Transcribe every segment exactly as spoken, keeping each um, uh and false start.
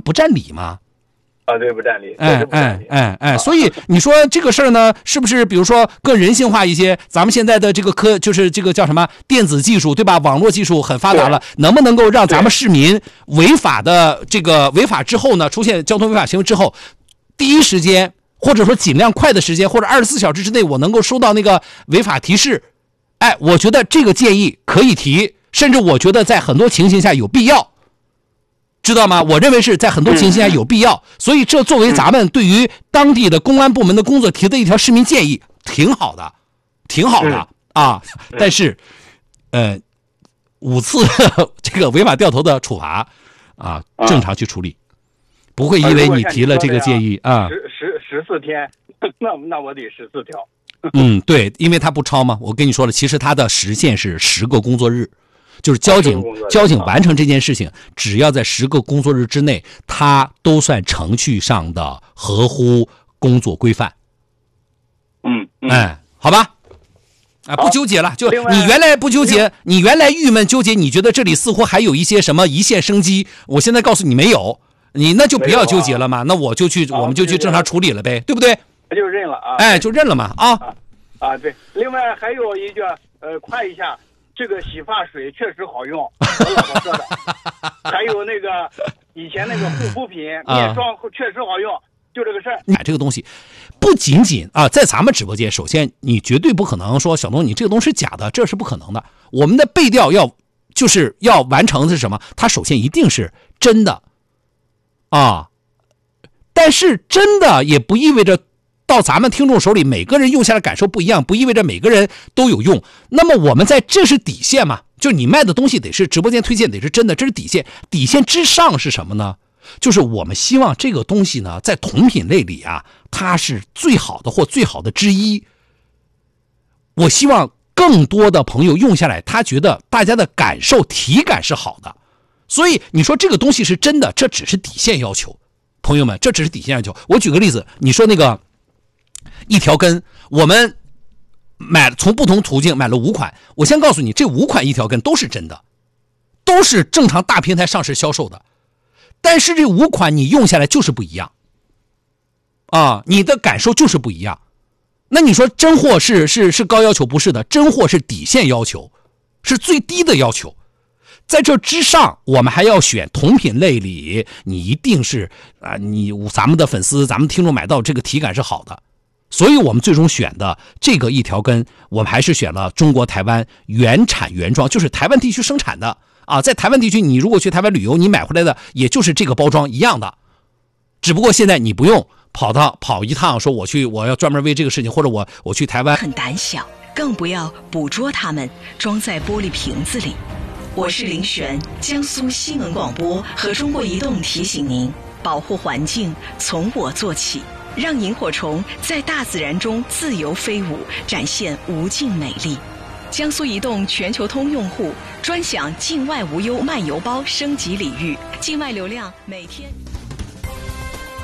不占理吗？ 啊，对，不占理。 哎哎哎哎，所以你说这个事儿呢，是不是比如说更人性化一些？咱们现在的这个科，就是这个叫什么电子技术，对吧？网络技术很发达了，能不能够让咱们市民违法的这个违法之后呢，出现交通违法行为之后，第一时间或者说尽量快的时间，或者二十四小时之内，我能够收到那个违法提示？哎，我觉得这个建议可以提，甚至我觉得在很多情形下有必要。知道吗？我认为是在很多情形下有必要，所以这作为咱们对于当地的公安部门的工作提的一条市民建议，挺好的，挺好的啊。但是，呃，五次这个违法掉头的处罚啊，正常去处理，不会因为你提了这个建议啊， 十十十四天，那那我得十四条。 嗯，对，因为他不超嘛，我跟你说了，其实他的时限是十个工作日。就是交警，交警完成这件事情，只要在十个工作日之内，他都算程序上的合乎工作规范。 嗯，嗯哎，好吧，啊，不纠结了。就你原来不纠结，你原来郁闷纠结，你觉得这里似乎还有一些什么一线生机，我现在告诉你没有，你那就不要纠结了嘛，那我就去，我们就去正常处理了呗，对不对？ 那就认了啊。 哎，就认了嘛啊。 啊，对。另外还有一句，呃，夸一下。这个洗发水确实好用，我老婆说的。还有那个以前那个护肤品面霜确实好用，就这个事儿。 买这个东西，不仅仅啊，在咱们直播间，首先你绝对不可能说小东你这个东西是假的，这是不可能的。我们的背调要就是要完成的是什么？它首先一定是真的啊，但是真的也不意味着。到咱们听众手里，每个人用下来感受不一样，不意味着每个人都有用。那么我们在这是底线嘛？就你卖的东西得是直播间推荐得是真的，这是底线。底线之上是什么呢？就是我们希望这个东西呢，在同品类里啊，它是最好的或最好的之一。我希望更多的朋友用下来，他觉得大家的感受体感是好的。所以你说这个东西是真的，这只是底线要求。朋友们，这只是底线要求。我举个例子，你说那个。一条根，我们买从不同途径买了五款，我先告诉你，这五款一条根都是真的，都是正常大平台上市销售的，但是这五款你用下来就是不一样，啊，你的感受就是不一样。那你说真货是是是高要求？不是的，真货是底线要求，是最低的要求。在这之上，我们还要选同品类里，你一定是啊，你咱们的粉丝、咱们听众买到这个体感是好的。所以我们最终选的这个一条根，我们还是选了中国台湾原产原装，就是台湾地区生产的啊。在台湾地区，你如果去台湾旅游，你买回来的也就是这个包装一样的，只不过现在你不用跑到跑一趟，说我去我要专门为这个事情，或者我我去台湾。 很胆小，更不要捕捉它们，装在玻璃瓶子里。我是林璇，江苏新闻广播和中国移动提醒您，保护环境从我做起。让萤火虫在大自然中自由飞舞，展现无尽美丽。江苏移动全球通用户专享境外无忧漫游包升级礼遇，境外流量每天。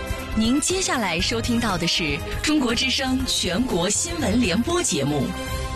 您接下来收听到的是中国之声全国新闻联播节目。